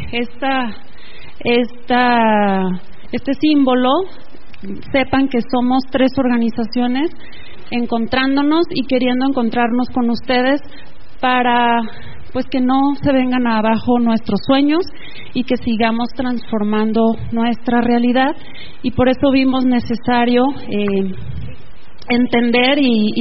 este símbolo, sepan que somos 3 organizaciones encontrándonos y queriendo encontrarnos con ustedes para pues que no se vengan abajo nuestros sueños y que sigamos transformando nuestra realidad, y por eso vimos necesario entender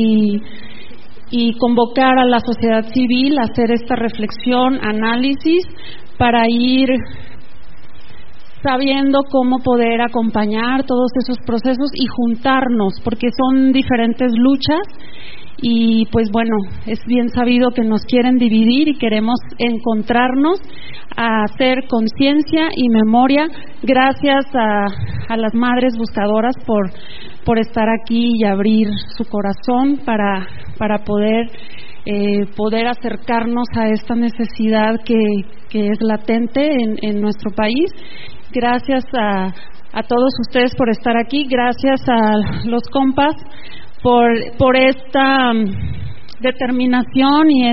y convocar a la sociedad civil a hacer esta reflexión, análisis, para ir sabiendo cómo poder acompañar todos esos procesos y juntarnos, porque son diferentes luchas. Y pues bueno, es bien sabido que nos quieren dividir y queremos encontrarnos, a hacer conciencia y memoria. Gracias a las madres buscadoras por estar aquí y abrir su corazón para poder acercarnos a esta necesidad que es latente en nuestro país. Gracias a todos ustedes por estar aquí. Gracias a los compas por esta determinación y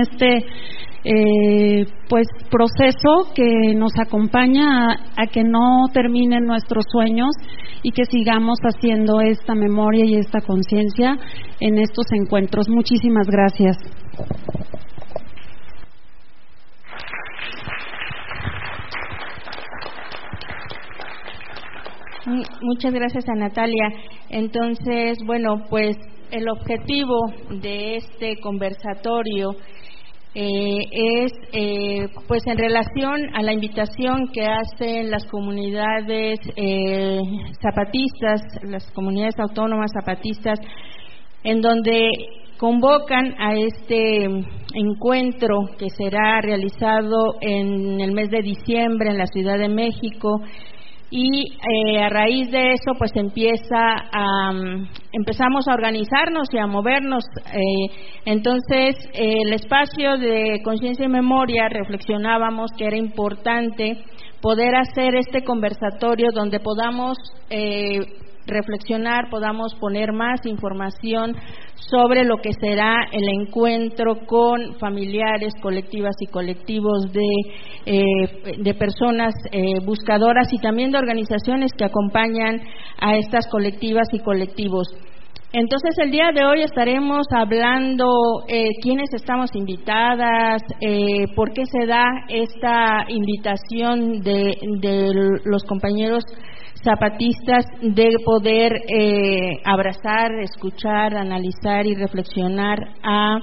pues proceso que nos acompaña a que no terminen nuestros sueños y que sigamos haciendo esta memoria y esta conciencia en estos encuentros. Muchísimas gracias. Muchas gracias a Natalia. Entonces, bueno, pues el objetivo de este conversatorio es pues en relación a la invitación que hacen las comunidades zapatistas, las comunidades autónomas zapatistas, en donde convocan a este encuentro que será realizado en el mes de diciembre en la Ciudad de México. Y a raíz de eso pues empezamos a organizarnos y a movernos. Entonces el espacio de conciencia y memoria reflexionábamos que era importante poder hacer este conversatorio donde podamos reflexionar, podamos poner más información sobre lo que será el encuentro con familiares, colectivas y colectivos de personas buscadoras y también de organizaciones que acompañan a estas colectivas y colectivos. Entonces el día de hoy estaremos hablando quiénes estamos invitadas, por qué se da esta invitación de los compañeros zapatistas de poder abrazar, escuchar, analizar y reflexionar a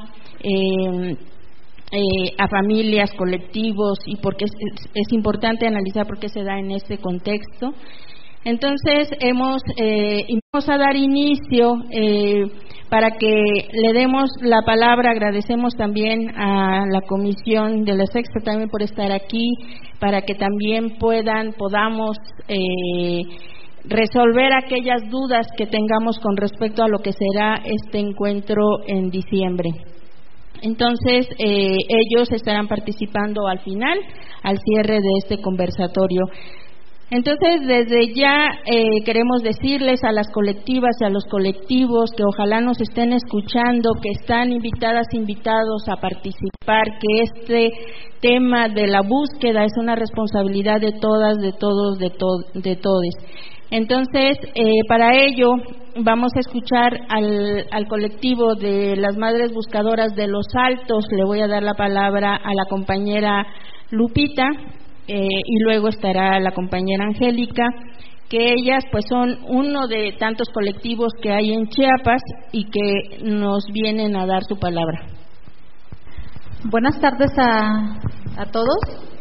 familias, colectivos, y por qué es importante analizar por qué se da en este contexto. Entonces vamos a dar inicio para que le demos la palabra. Agradecemos también a la Comisión de la Sexta también por estar aquí, para que también podamos resolver aquellas dudas que tengamos con respecto a lo que será este encuentro en diciembre. Entonces, ellos estarán participando al final, al cierre de este conversatorio. Entonces, desde ya queremos decirles a las colectivas y a los colectivos que ojalá nos estén escuchando, que están invitadas, invitados a participar, que este tema de la búsqueda es una responsabilidad de todas, de todos, de todes. Entonces, para ello vamos a escuchar al colectivo de las Madres Buscadoras de Los Altos. Le voy a dar la palabra a la compañera Lupita. Y luego estará la compañera Angélica, que ellas pues son uno de tantos colectivos que hay en Chiapas y que nos vienen a dar su palabra. Buenas tardes a todos.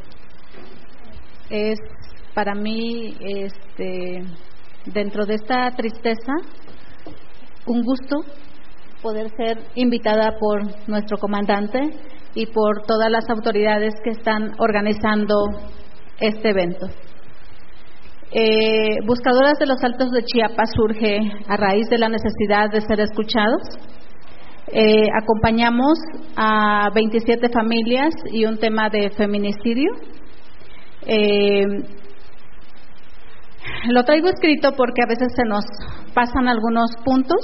Es para mí, dentro de esta tristeza, un gusto poder ser invitada por nuestro comandante y por todas las autoridades que están organizando este evento. Buscadoras de los Altos de Chiapas surge a raíz de la necesidad de ser escuchados. Acompañamos a 27 familias y un tema de feminicidio. Lo traigo escrito porque a veces se nos pasan algunos puntos.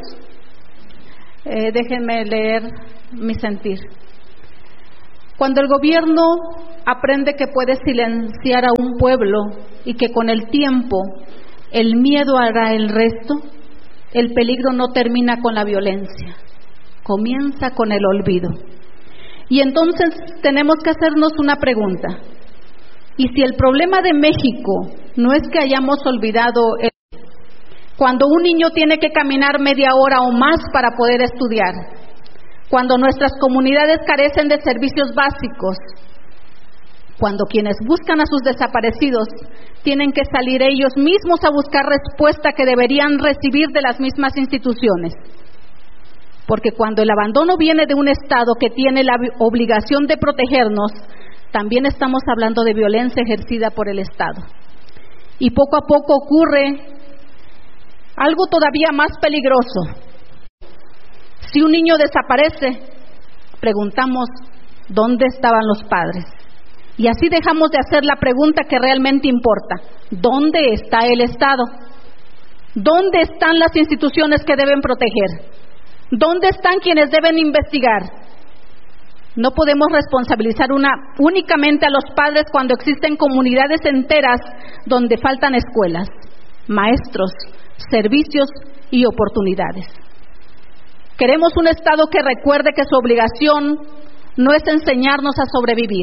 Déjenme leer mi sentir. Cuando el gobierno aprende que puedes silenciar a un pueblo y que con el tiempo el miedo hará el resto, el peligro no termina con la violencia, comienza con el olvido. Y entonces tenemos que hacernos una pregunta. ¿Y si el problema de México no es que hayamos olvidado cuando un niño tiene que caminar media hora o más para poder estudiar, cuando nuestras comunidades carecen de servicios básicos, cuando quienes buscan a sus desaparecidos tienen que salir ellos mismos a buscar respuesta que deberían recibir de las mismas instituciones? Porque cuando el abandono viene de un Estado que tiene la obligación de protegernos, también estamos hablando de violencia ejercida por el Estado. Y poco a poco ocurre algo todavía más peligroso. Si un niño desaparece, preguntamos, ¿dónde estaban los padres? Y así dejamos de hacer la pregunta que realmente importa: ¿dónde está el Estado? ¿Dónde están las instituciones que deben proteger? ¿Dónde están quienes deben investigar? No podemos responsabilizar únicamente a los padres cuando existen comunidades enteras donde faltan escuelas, maestros, servicios y oportunidades. Queremos un Estado que recuerde que su obligación no es enseñarnos a sobrevivir.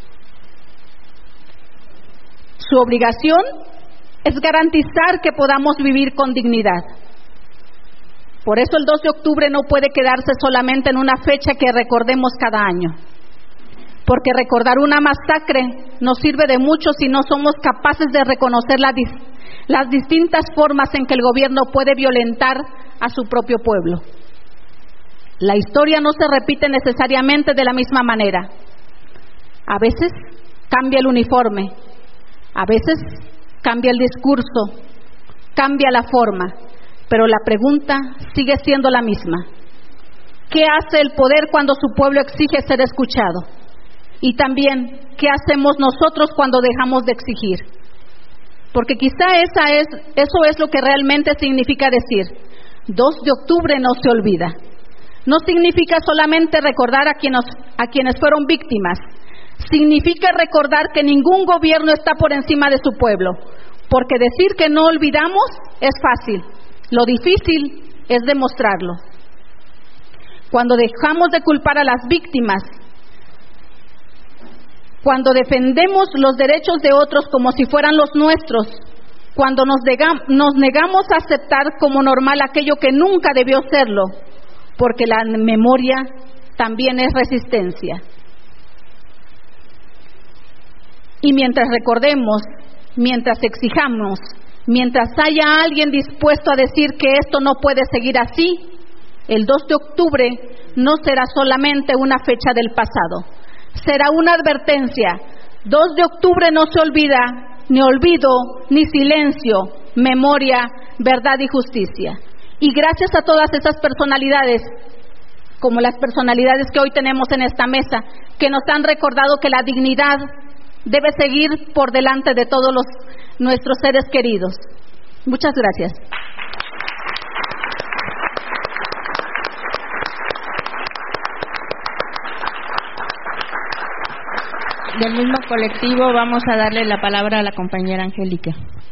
Su obligación es garantizar que podamos vivir con dignidad. Por eso el 2 de octubre no puede quedarse solamente en una fecha que recordemos cada año. Porque recordar una masacre nos sirve de mucho si no somos capaces de reconocer las distintas formas en que el gobierno puede violentar a su propio pueblo. La historia no se repite necesariamente de la misma manera. A veces cambia el uniforme, a veces cambia el discurso, cambia la forma, pero la pregunta sigue siendo la misma. ¿Qué hace el poder cuando su pueblo exige ser escuchado? Y también, ¿qué hacemos nosotros cuando dejamos de exigir? Porque quizá eso es lo que realmente significa decir: 2 de octubre no se olvida. No significa solamente recordar a quienes fueron víctimas. Significa recordar que ningún gobierno está por encima de su pueblo. Porque decir que no olvidamos es fácil. Lo difícil es demostrarlo. Cuando dejamos de culpar a las víctimas, cuando defendemos los derechos de otros como si fueran los nuestros, cuando nos negamos a aceptar como normal aquello que nunca debió serlo, porque la memoria también es resistencia. Y mientras recordemos, mientras exijamos, mientras haya alguien dispuesto a decir que esto no puede seguir así, el 2 de octubre no será solamente una fecha del pasado, será una advertencia. 2 de octubre no se olvida, ni olvido, ni silencio, memoria, verdad y justicia. Y gracias a todas esas personalidades, como las personalidades que hoy tenemos en esta mesa, que nos han recordado que la dignidad debe seguir por delante de todos nuestros seres queridos. Muchas gracias. Del mismo colectivo vamos a darle la palabra a la compañera Angélica.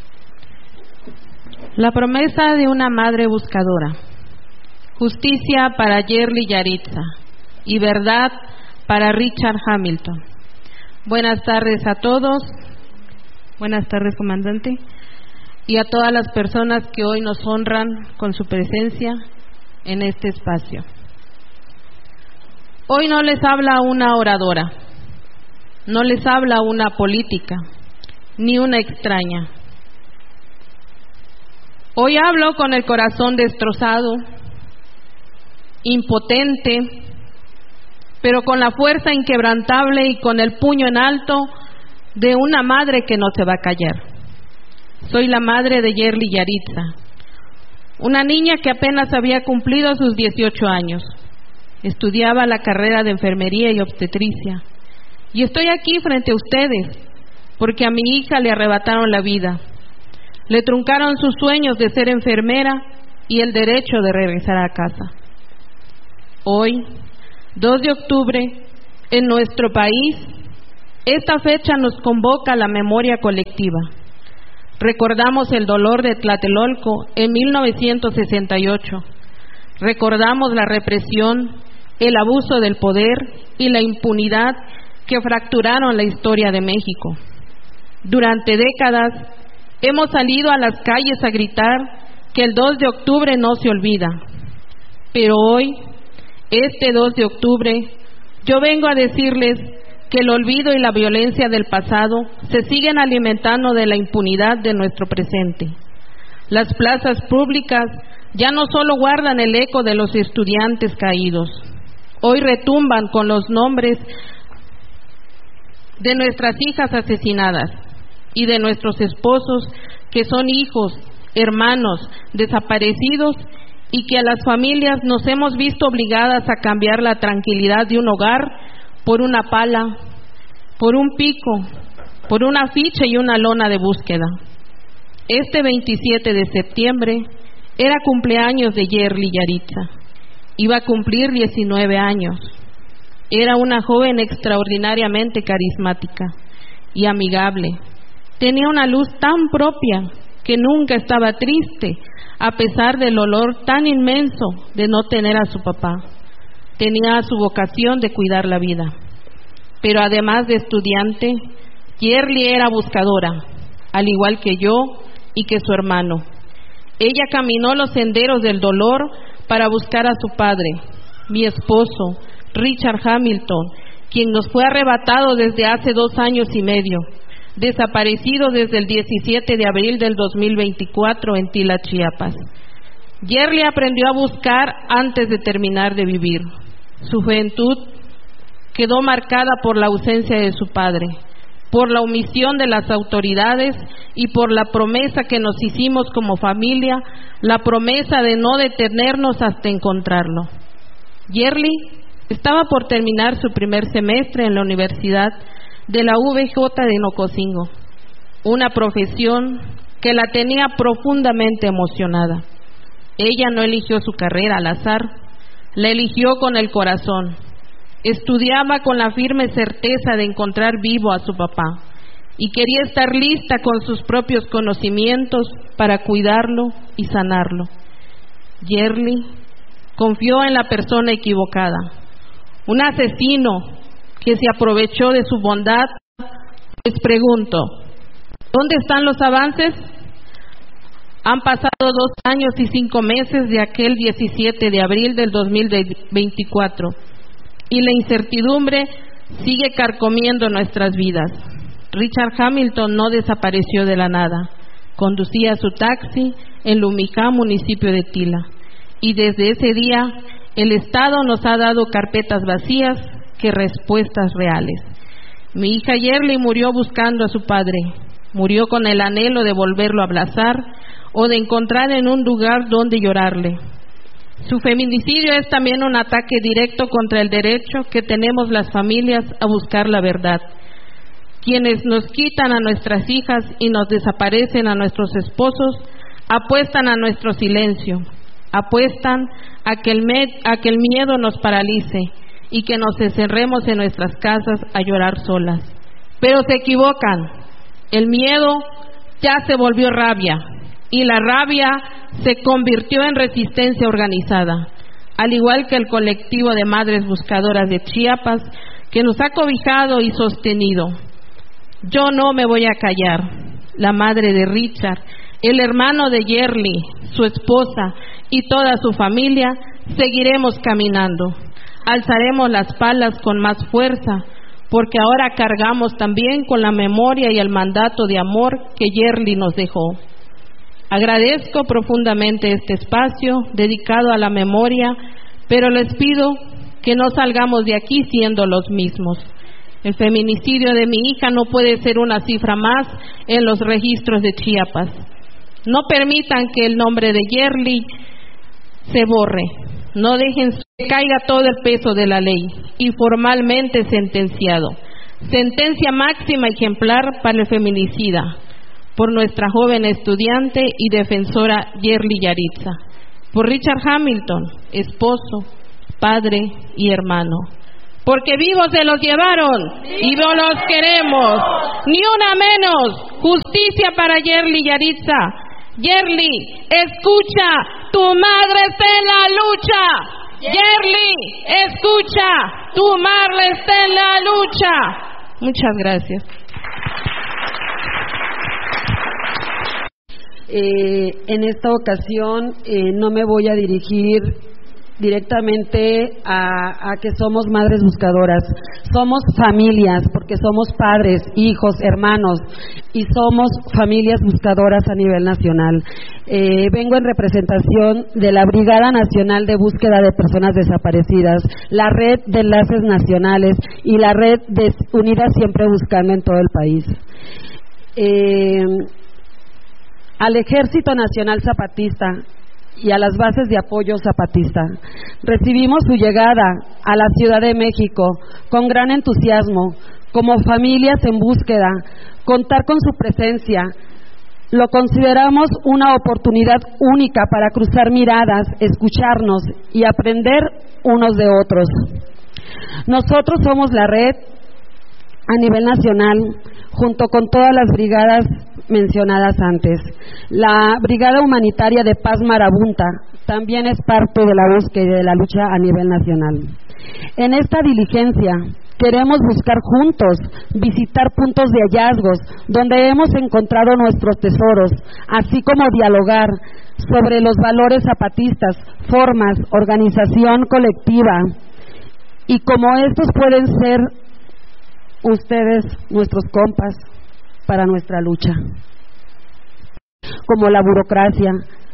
La promesa de una madre buscadora. Justicia para Yerli Yaritza y verdad para Richard Hamilton. Buenas tardes a todos. Buenas tardes, comandante, y a todas las personas que hoy nos honran con su presencia en este espacio. Hoy no les habla una oradora, no les habla una política, ni una extraña. Hoy hablo con el corazón destrozado, impotente, pero con la fuerza inquebrantable y con el puño en alto de una madre que no se va a callar. Soy la madre de Yerli Yaritza, una niña que apenas había cumplido sus 18 años. Estudiaba la carrera de enfermería y obstetricia. Y estoy aquí frente a ustedes porque a mi hija le arrebataron la vida. Le truncaron sus sueños de ser enfermera y el derecho de regresar a casa. Hoy, 2 de octubre, en nuestro país, Esta fecha nos convoca a la memoria colectiva. Recordamos el dolor de Tlatelolco en 1968. Recordamos la represión, el abuso del poder y la impunidad que fracturaron la historia de México. Durante décadas hemos salido a las calles a gritar que el 2 de octubre no se olvida. Pero hoy, este 2 de octubre, yo vengo a decirles que el olvido y la violencia del pasado se siguen alimentando de la impunidad de nuestro presente. Las plazas públicas ya no solo guardan el eco de los estudiantes caídos, hoy retumban con los nombres de nuestras hijas asesinadas y de nuestros esposos que son hijos, hermanos, desaparecidos, y que a las familias nos hemos visto obligadas a cambiar la tranquilidad de un hogar por una pala, por un pico, por una ficha y una lona de búsqueda. Este 27 de septiembre era cumpleaños de Yerli Yaritza. Iba a cumplir 19 años. Era una joven extraordinariamente carismática y amigable. Tenía una luz tan propia que nunca estaba triste, a pesar del dolor tan inmenso de no tener a su papá. Tenía su vocación de cuidar la vida. Pero además de estudiante, Yerli era buscadora, al igual que yo y que su hermano. Ella caminó los senderos del dolor para buscar a su padre, mi esposo, Richard Hamilton, quien nos fue arrebatado desde hace 2 años y medio, desaparecido desde el 17 de abril del 2024 en Tila, Chiapas. Yerli aprendió a buscar antes de terminar de vivir. Su juventud quedó marcada por la ausencia de su padre, por la omisión de las autoridades y por la promesa que nos hicimos como familia, la promesa de no detenernos hasta encontrarlo. Yerli estaba por terminar su primer semestre en la Universidad de la VJ de Nocosingo, una profesión que la tenía profundamente emocionada. Ella no eligió su carrera al azar, la eligió con el corazón. Estudiaba con la firme certeza de encontrar vivo a su papá y quería estar lista con sus propios conocimientos para cuidarlo y sanarlo. Yerli confió en la persona equivocada, un asesino que se aprovechó de su bondad. Les pregunto, ¿dónde están los avances? Han pasado 2 años y 5 meses de aquel 17 de abril del 2024 y la incertidumbre sigue carcomiendo nuestras vidas. Richard Hamilton no desapareció de la nada. Conducía su taxi en Lumijá, municipio de Tila, y desde ese día el Estado nos ha dado carpetas vacías que respuestas reales. Mi hija Yerli murió buscando a su padre, murió con el anhelo de volverlo a abrazar o de encontrar en un lugar donde llorarle. Su feminicidio es también un ataque directo contra el derecho que tenemos las familias a buscar la verdad. Quienes nos quitan a nuestras hijas y nos desaparecen a nuestros esposos apuestan a nuestro silencio, apuestan a que el miedo nos paralice y que nos encerremos en nuestras casas a llorar solas. Pero se equivocan. El miedo ya se volvió rabia y la rabia se convirtió en resistencia organizada, al igual que el colectivo de madres buscadoras de Chiapas que nos ha cobijado y sostenido. Yo no me voy a callar. La madre de Richard, el hermano de Yerli, su esposa y toda su familia, seguiremos caminando. Alzaremos las palas con más fuerza, porque ahora cargamos también con la memoria y el mandato de amor que Yerli nos dejó. Agradezco profundamente este espacio dedicado a la memoria, pero les pido que no salgamos de aquí siendo los mismos. El feminicidio de mi hija no puede ser una cifra más en los registros de Chiapas. No permitan que el nombre de Yerli se borre. No dejen que caiga todo el peso de la ley y formalmente sentenciado. Sentencia máxima ejemplar para el feminicida, por nuestra joven estudiante y defensora Yerli Yaritza, por Richard Hamilton, esposo, padre y hermano, porque vivos se los llevaron y no los queremos. Ni una menos. Justicia para Yerli Yaritza. Yerli, escucha, tu madre está en la lucha. Yerli, escucha, tu madre está en la lucha. Muchas gracias. En esta ocasión no me voy a dirigir directamente a que somos madres buscadoras. Somos familias, porque somos padres, hijos, hermanos, y somos familias buscadoras a nivel nacional. Vengo en representación de la Brigada Nacional de Búsqueda de Personas Desaparecidas, la Red de Enlaces Nacionales y la Red de Unidas Siempre Buscando en todo el país. Al Ejército Nacional Zapatista y a las bases de apoyo zapatista. Recibimos su llegada a la Ciudad de México con gran entusiasmo, como familias en búsqueda. Contar con su presencia lo consideramos una oportunidad única para cruzar miradas, escucharnos y aprender unos de otros. Nosotros somos la red a nivel nacional, junto con todas las brigadas mencionadas antes. La Brigada Humanitaria de Paz Marabunta también es parte de la búsqueda y de la lucha a nivel nacional. En esta diligencia queremos buscar juntos, visitar puntos de hallazgos donde hemos encontrado nuestros tesoros, así como dialogar sobre los valores zapatistas, formas, organización colectiva y cómo estos pueden ser ustedes, nuestros compas, para nuestra lucha, como la burocracia,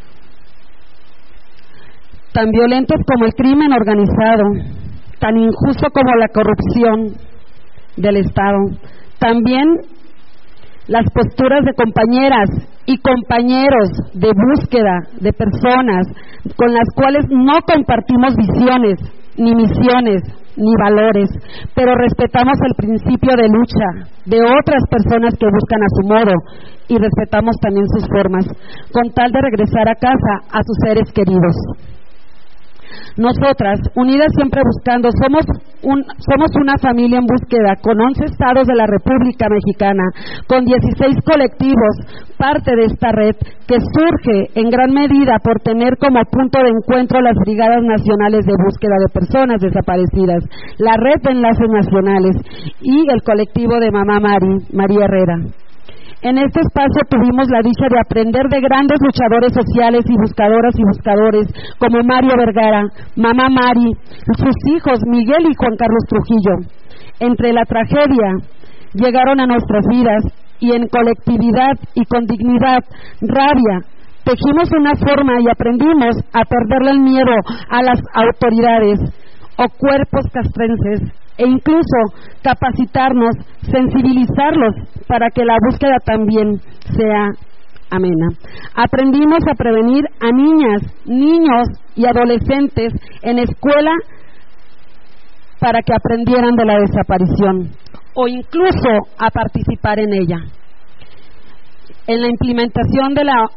tan violentos como el crimen organizado, tan injusto como la corrupción del Estado, también las posturas de compañeras y compañeros de búsqueda de personas con las cuales no compartimos visiones, ni misiones, ni valores, pero respetamos el principio de lucha de otras personas que buscan a su modo y respetamos también sus formas, con tal de regresar a casa a sus seres queridos. Nosotras, Unidas Siempre Buscando, somos una familia en búsqueda con 11 estados de la República Mexicana, con 16 colectivos, parte de esta red que surge en gran medida por tener como punto de encuentro las Brigadas Nacionales de Búsqueda de Personas Desaparecidas, la Red de Enlaces Nacionales y el colectivo de Mamá Mari, María Herrera. En este espacio tuvimos la dicha de aprender de grandes luchadores sociales y buscadoras y buscadores como Mario Vergara, Mamá Mari, sus hijos Miguel y Juan Carlos Trujillo. Entre la tragedia llegaron a nuestras vidas y en colectividad y con dignidad, rabia, tejimos una forma y aprendimos a perderle el miedo a las autoridades o cuerpos castrenses, e incluso capacitarnos, sensibilizarlos para que la búsqueda también sea amena. Aprendimos a prevenir a niñas, niños y adolescentes en escuela para que aprendieran de la desaparición o incluso a participar en ella. En la implementación de la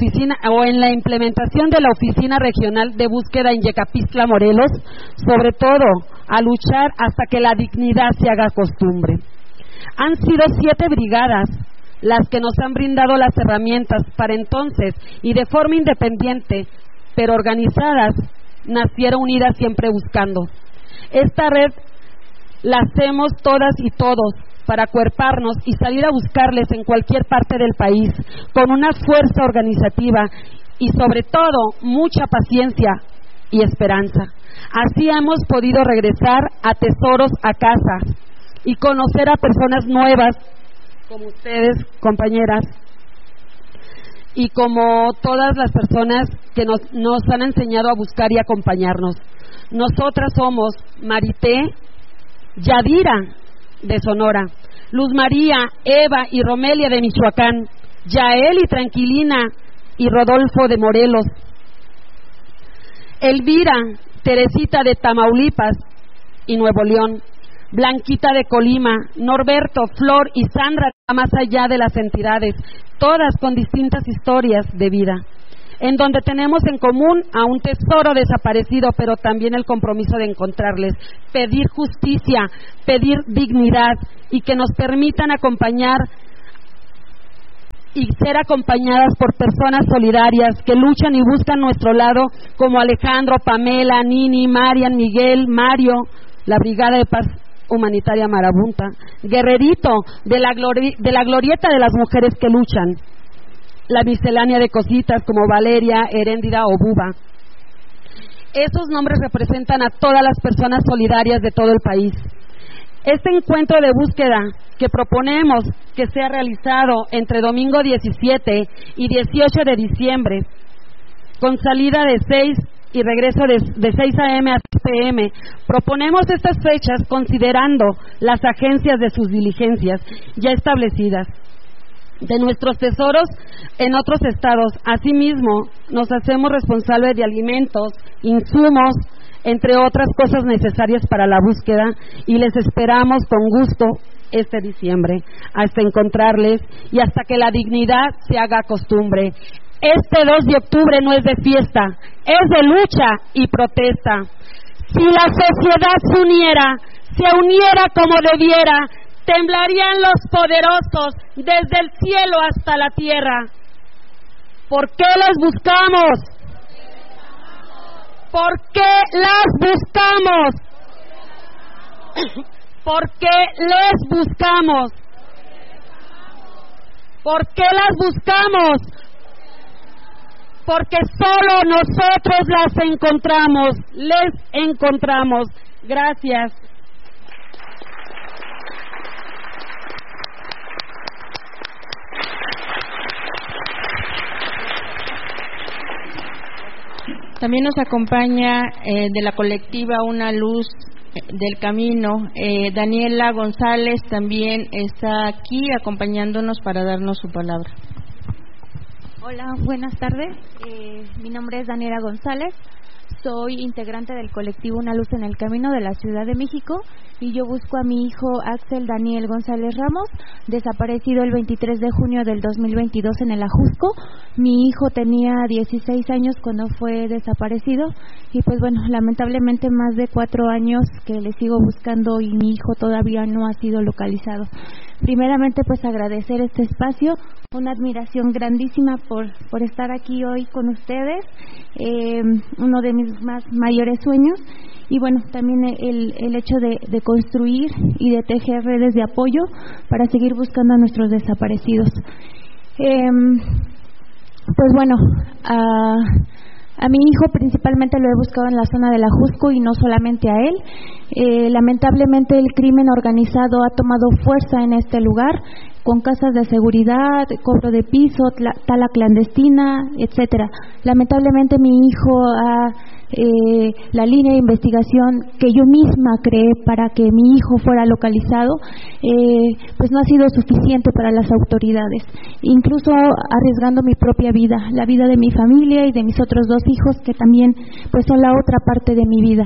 Oficina Regional de Búsqueda en Yecapixtla, Morelos, sobre todo a luchar hasta que la dignidad se haga costumbre. Han sido 7 brigadas las que nos han brindado las herramientas para entonces, y de forma independiente, pero organizadas, nacieron Unidas Siempre Buscando. Esta red la hacemos todas y todos para acuerparnos y salir a buscarles en cualquier parte del país, con una fuerza organizativa y sobre todo mucha paciencia y esperanza. Así hemos podido regresar a tesoros a casa y conocer a personas nuevas como ustedes, compañeras, y como todas las personas que nos han enseñado a buscar y acompañarnos. Nosotras somos Marité, Yadira de Sonora, Luz María, Eva y Romelia de Michoacán, Yael y Tranquilina y Rodolfo de Morelos, Elvira, Teresita de Tamaulipas y Nuevo León, Blanquita de Colima, Norberto, Flor y Sandra, más allá de las entidades, todas con distintas historias de vida. en donde tenemos en común a un tesoro desaparecido, pero también el compromiso de encontrarles, pedir justicia, pedir dignidad y que nos permitan acompañar y ser acompañadas por personas solidarias que luchan y buscan nuestro lado, como Alejandro, Pamela, Nini, Marian, Miguel, Mario, la Brigada de Paz Humanitaria Marabunta, Guerrerito, de la Glorieta de las Mujeres que Luchan, la miscelánea de cositas como Valeria, Heréndida o Buba. Esos nombres representan a todas las personas solidarias de todo el país. Este encuentro de búsqueda que proponemos que sea realizado entre domingo 17 y 18 de diciembre, con salida de 6 y regreso de 6 a.m. a 6 p.m., proponemos estas fechas considerando las agencias de sus diligencias ya establecidas de nuestros tesoros en otros estados. Asimismo, nos hacemos responsables de alimentos, insumos, entre otras cosas necesarias para la búsqueda, y les esperamos con gusto este diciembre, hasta encontrarles y hasta que la dignidad se haga costumbre. Este 2 de octubre no es de fiesta, es de lucha y protesta. Si la sociedad se uniera como debiera, temblarían los poderosos desde el cielo hasta la tierra. ¿Por qué les buscamos? ¿Por qué las buscamos? ¿Por qué les buscamos? ¿Por qué las buscamos? Porque solo nosotros las encontramos, les encontramos. Gracias. También nos acompaña de la colectiva Una Luz del Camino, Daniela González también está aquí acompañándonos para darnos su palabra. Hola, buenas tardes. Mi nombre es Daniela González. Soy integrante del colectivo Una Luz en el Camino de la Ciudad de México y yo busco a mi hijo Axel Daniel González Ramos, desaparecido el 23 de junio del 2022 en el Ajusco. Mi hijo tenía 16 años cuando fue desaparecido y pues bueno, lamentablemente más de 4 años que le sigo buscando y mi hijo todavía no ha sido localizado. Primeramente pues agradecer este espacio, una admiración grandísima por estar aquí hoy con ustedes, uno de mis más mayores sueños y bueno, también el hecho de construir y de tejer redes de apoyo para seguir buscando a nuestros desaparecidos. Pues bueno, a mi hijo principalmente lo he buscado en la zona del Ajusco y no solamente a él. Lamentablemente el crimen organizado ha tomado fuerza en este lugar con casas de seguridad, cobro de piso, tala clandestina, etcétera. Lamentablemente mi hijo la línea de investigación que yo misma creé para que mi hijo fuera localizado, pues no ha sido suficiente para las autoridades, incluso arriesgando mi propia vida, la vida de mi familia y de mis otros 2 hijos que también pues son la otra parte de mi vida.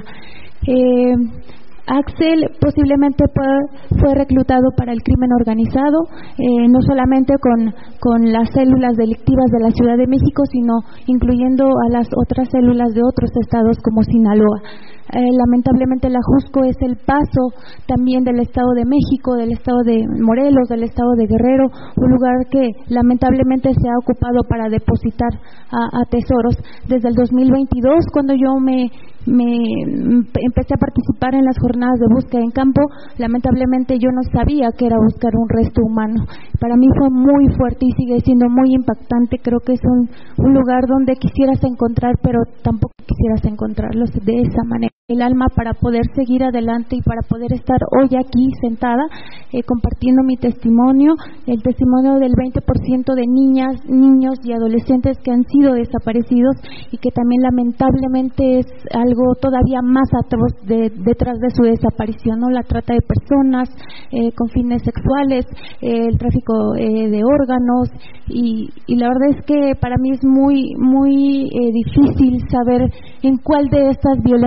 Axel posiblemente fue reclutado para el crimen organizado, no solamente con las células delictivas de la Ciudad de México, sino incluyendo a las otras células de otros estados como Sinaloa. Lamentablemente el Ajusco es el paso también del Estado de México, del Estado de Morelos, del Estado de Guerrero, un lugar que lamentablemente se ha ocupado para depositar a tesoros. Desde el 2022, cuando yo me empecé a participar en las jornadas de búsqueda en campo, lamentablemente yo no sabía que era buscar un resto humano. Para mí fue muy fuerte y sigue siendo muy impactante. Creo que es un lugar donde quisieras encontrar, pero tampoco quisieras encontrarlos de esa manera. El alma para poder seguir adelante y para poder estar hoy aquí sentada compartiendo mi testimonio, el testimonio del 20% de niñas, niños y adolescentes que han sido desaparecidos y que también lamentablemente es algo todavía más atroz detrás de su desaparición, ¿no? La trata de personas con fines sexuales, el tráfico de órganos y la verdad es que para mí es muy difícil saber en cuál de estas violencias mi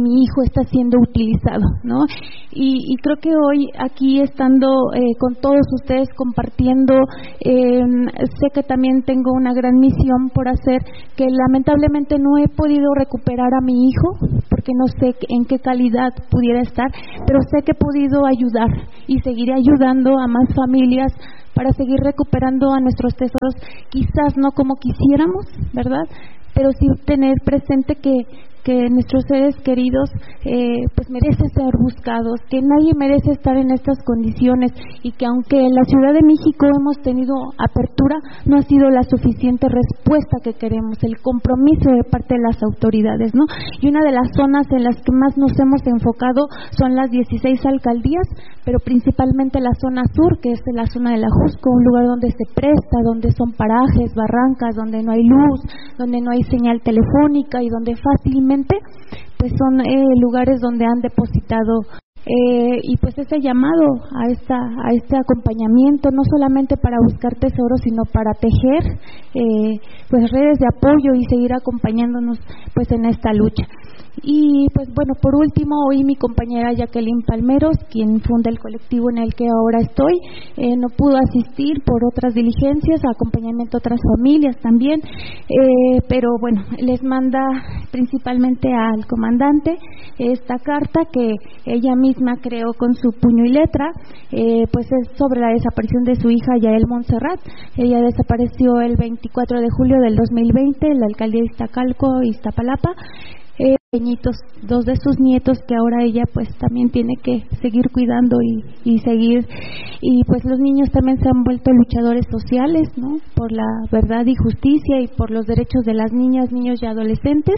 mi hijo está siendo utilizado, ¿no? Y creo que hoy aquí estando con todos ustedes compartiendo, sé que también tengo una gran misión por hacer, que lamentablemente no he podido recuperar a mi hijo porque no sé en qué calidad pudiera estar, pero sé que he podido ayudar y seguiré ayudando a más familias para seguir recuperando a nuestros tesoros, quizás no como quisiéramos, ¿verdad? Pero sí tener presente que nuestros seres queridos pues merecen ser buscados, que nadie merece estar en estas condiciones, y que aunque en la Ciudad de México hemos tenido apertura, no ha sido la suficiente respuesta que queremos, el compromiso de parte de las autoridades, ¿no? Y una de las zonas en las que más nos hemos enfocado son las 16 alcaldías, pero principalmente la zona sur, que es la zona de la Ajusco, un lugar donde se presta, donde son parajes, barrancas, donde no hay luz, donde no hay señal telefónica y donde fácilmente pues son lugares donde han depositado y pues ese llamado a este acompañamiento, no solamente para buscar tesoros, sino para tejer pues redes de apoyo y seguir acompañándonos pues en esta lucha. Y pues bueno, por último, hoy mi compañera Jacqueline Palmeros, quien funda el colectivo en el que ahora estoy, no pudo asistir por otras diligencias, acompañamiento a otras familias también, pero bueno, les manda principalmente al comandante esta carta que ella misma creó con su puño y letra, pues es sobre la desaparición de su hija Yael Montserrat. Ella desapareció el 24 de julio del 2020 en la alcaldía de Iztacalco, Iztapalapa. Pequeñitos, dos de sus nietos que ahora ella pues también tiene que seguir cuidando y seguir, y pues los niños también se han vuelto luchadores sociales, ¿no? Por la verdad y justicia y por los derechos de las niñas, niños y adolescentes.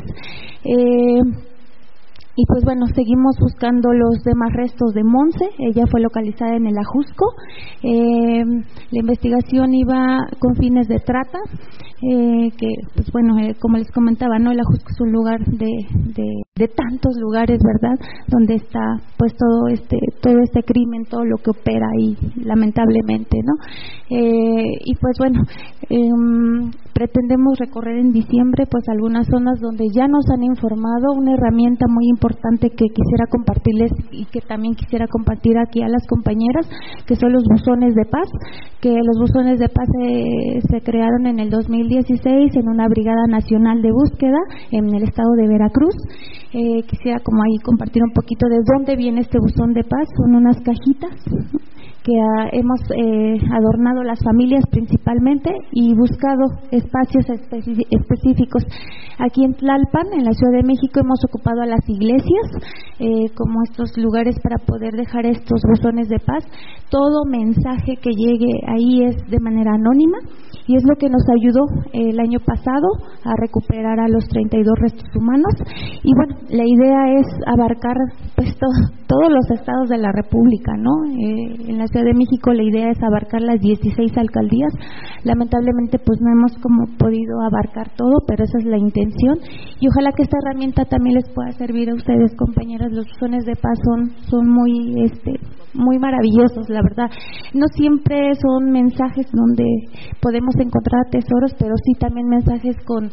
Y pues bueno, seguimos buscando los demás restos de Monse. Ella fue localizada en el Ajusco. La investigación iba con fines de trata, que pues bueno, como les comentaba, no, el Ajusco es un lugar de tantos lugares, ¿verdad?, donde está pues todo este crimen, todo lo que opera ahí, lamentablemente, ¿no? Y pues bueno, pretendemos recorrer en diciembre pues algunas zonas donde ya nos han informado. Una herramienta muy importante que quisiera compartirles y que también quisiera compartir aquí a las compañeras, que son los buzones de paz, que los buzones de paz se crearon en el 2016 en una brigada nacional de búsqueda en el estado de Veracruz. Quisiera como ahí compartir un poquito de dónde viene este buzón de paz. Son unas cajitas que hemos adornado las familias principalmente y buscado espacios específicos. Aquí en Tlalpan, en la Ciudad de México, hemos ocupado a las iglesias como estos lugares para poder dejar estos buzones de paz. Todo mensaje que llegue ahí es de manera anónima, y es lo que nos ayudó el año pasado a recuperar a los 32 restos humanos. Y bueno, la idea es abarcar pues todos los estados de la República, ¿no? En la Ciudad de México la idea es abarcar las 16 alcaldías. Lamentablemente pues no hemos como podido abarcar todo, pero esa es la intención, y ojalá que esta herramienta también les pueda servir a ustedes, compañeras. Los buzones de paz son muy maravillosos, la verdad. No siempre son mensajes donde podemos encontrar tesoros, pero sí también mensajes con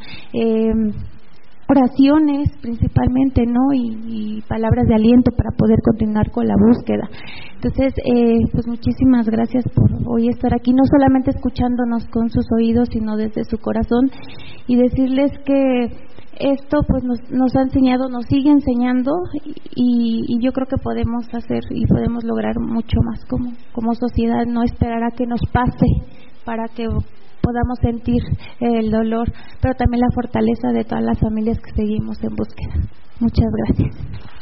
oraciones principalmente, ¿no? Y palabras de aliento para poder continuar con la búsqueda. Entonces, pues muchísimas gracias por hoy estar aquí, no solamente escuchándonos con sus oídos, sino desde su corazón, y decirles que esto pues nos ha enseñado, nos sigue enseñando, y yo creo que podemos hacer y podemos lograr mucho más como sociedad. No esperar a que nos pase para que podamos sentir el dolor, pero también la fortaleza de todas las familias que seguimos en búsqueda. Muchas gracias.